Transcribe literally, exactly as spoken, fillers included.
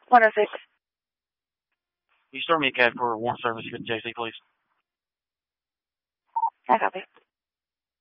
one oh six. Can you start me a cab for warrant service here at J C, please? I copy.